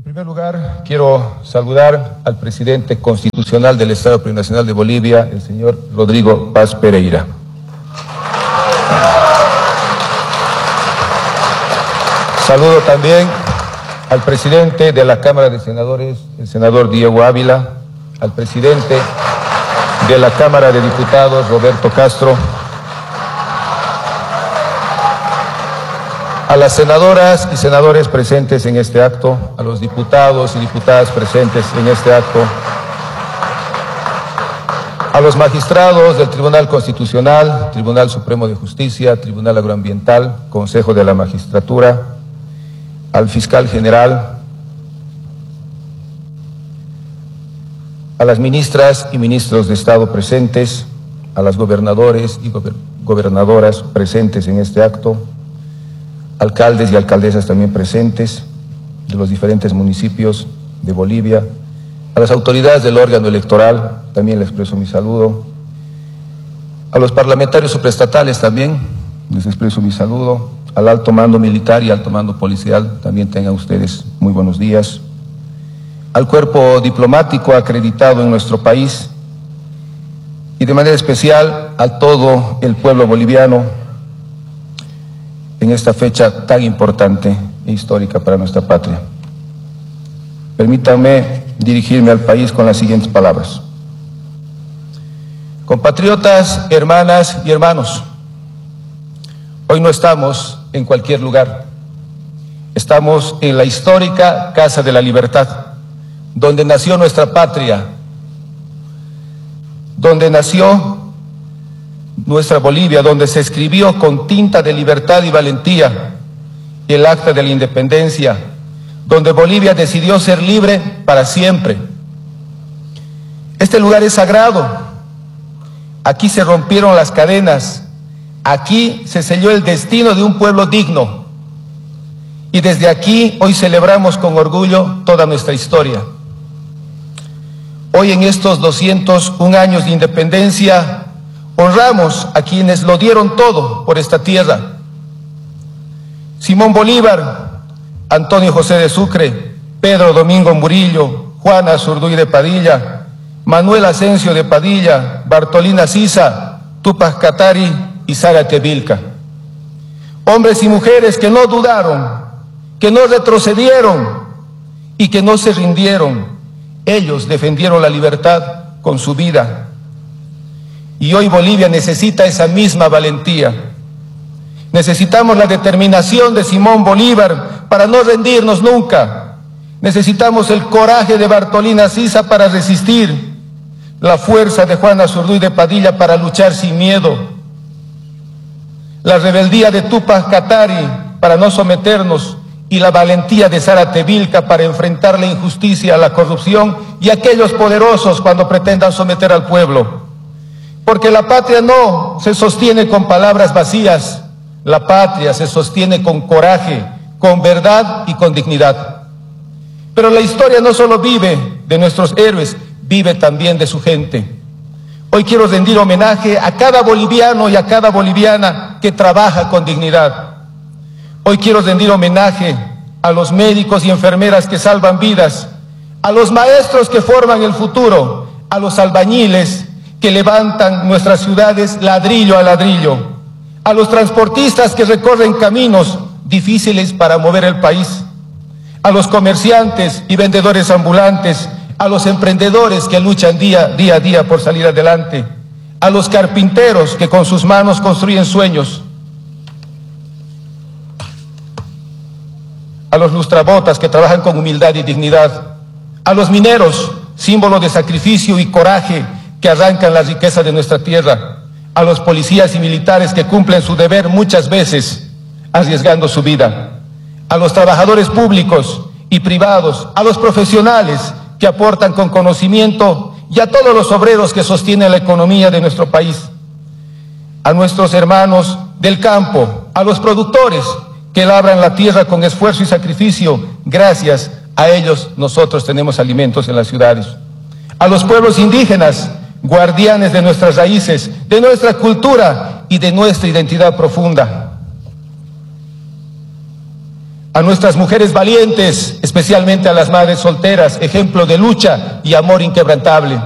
En primer lugar, quiero saludar al presidente constitucional del Estado Plurinacional de Bolivia, el señor Rodrigo Paz Pereira. Saludo también al presidente de la Cámara de Senadores, el senador Diego Ávila, al presidente de la Cámara de Diputados, Roberto Castro, a las senadoras y senadores presentes en este acto, a los diputados y diputadas presentes en este acto, a los magistrados del Tribunal Constitucional, Tribunal Supremo de Justicia, Tribunal Agroambiental, Consejo de la Magistratura, al fiscal general, a las ministras y ministros de Estado presentes, a las gobernadores y gobernadoras presentes en este acto, alcaldes y alcaldesas también presentes de los diferentes municipios de Bolivia, a las autoridades del órgano electoral, también les expreso mi saludo, a los parlamentarios supraestatales también les expreso mi saludo, al alto mando militar y alto mando policial, también tengan ustedes muy buenos días, al cuerpo diplomático acreditado en nuestro país y de manera especial a todo el pueblo boliviano en esta fecha tan importante e histórica para nuestra patria. Permítanme dirigirme al país con las siguientes palabras. Compatriotas, hermanas y hermanos, hoy no estamos en cualquier lugar. Estamos en la histórica Casa de la Libertad, donde nació nuestra patria, donde nació nuestra Bolivia, donde se escribió con tinta de libertad y valentía el Acta de la Independencia, donde Bolivia decidió ser libre para siempre. Este lugar es sagrado. Aquí se rompieron las cadenas. Aquí se selló el destino de un pueblo digno. Y desde aquí hoy celebramos con orgullo toda nuestra historia. Hoy en estos 201 años de independencia, honramos a quienes lo dieron todo por esta tierra. Simón Bolívar, Antonio José de Sucre, Pedro Domingo Murillo, Juana Azurduy de Padilla, Manuel Asensio de Padilla, Bartolina Sisa, Túpac Katari y Zárate Vilca. Hombres y mujeres que no dudaron, que no retrocedieron y que no se rindieron. Ellos defendieron la libertad con su vida. Y hoy Bolivia necesita esa misma valentía. Necesitamos la determinación de Simón Bolívar para no rendirnos nunca. Necesitamos el coraje de Bartolina Sisa para resistir, la fuerza de Juana Azurduy de Padilla para luchar sin miedo, la rebeldía de Túpac Katari para no someternos y la valentía de Zárate Vilca para enfrentar la injusticia, la corrupción y aquellos poderosos cuando pretendan someter al pueblo. Porque la patria no se sostiene con palabras vacías, la patria se sostiene con coraje, con verdad y con dignidad. Pero la historia no solo vive de nuestros héroes, vive también de su gente. Hoy quiero rendir homenaje a cada boliviano y a cada boliviana que trabaja con dignidad. Hoy quiero rendir homenaje a los médicos y enfermeras que salvan vidas, a los maestros que forman el futuro, a los albañiles que levantan nuestras ciudades ladrillo a ladrillo, a los transportistas que recorren caminos difíciles para mover el país, a los comerciantes y vendedores ambulantes, a los emprendedores que luchan día a día por salir adelante, a los carpinteros que con sus manos construyen sueños, a los lustrabotas que trabajan con humildad y dignidad, a los mineros, símbolo de sacrificio y coraje, que arrancan la riqueza de nuestra tierra, a los policías y militares que cumplen su deber muchas veces arriesgando su vida, a los trabajadores públicos y privados, a los profesionales que aportan con conocimiento y a todos los obreros que sostienen la economía de nuestro país, a nuestros hermanos del campo, a los productores que labran la tierra con esfuerzo y sacrificio. Gracias a ellos nosotros tenemos alimentos en las ciudades, a los pueblos indígenas, guardianes de nuestras raíces, de nuestra cultura y de nuestra identidad profunda, a nuestras mujeres valientes, especialmente a las madres solteras, ejemplo de lucha y amor inquebrantable.